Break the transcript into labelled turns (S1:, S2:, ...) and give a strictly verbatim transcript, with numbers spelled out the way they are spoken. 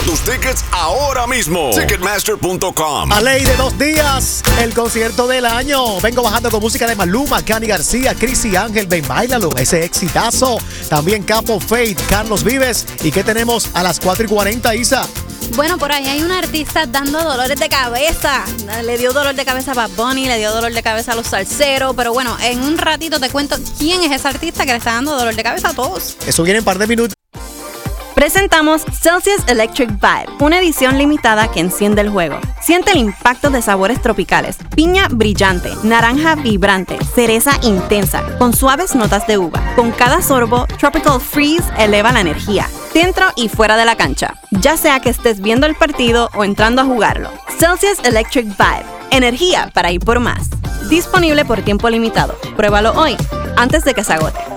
S1: tus tickets ahora mismo. Ticketmaster punto com.
S2: A ley de dos días, el concierto del año. Vengo bajando con música de Maluma, Cani García, Cris y Ángel, Ven Báilalo, ese exitazo. También Capo Faith, Carlos Vives. ¿Y qué tenemos a las cuatro y cuarenta, Isa?
S3: Bueno, por ahí hay un artista dando dolores de cabeza. Le dio dolor de cabeza a Bad Bunny, le dio dolor de cabeza a los salseros. Pero bueno, en un ratito te cuento quién es ese artista que le está dando dolor de cabeza a todos.
S2: Eso viene en un par de minutos.
S4: Presentamos Celsius Electric Vibe, una edición limitada que enciende el juego. Siente el impacto de sabores tropicales: piña brillante, naranja vibrante, cereza intensa, con suaves notas de uva. Con cada sorbo, Tropical Freeze eleva la energía, dentro y fuera de la cancha, ya sea que estés viendo el partido o entrando a jugarlo. Celsius Electric Vibe, energía para ir por más. Disponible por tiempo limitado. Pruébalo hoy, antes de que se agote.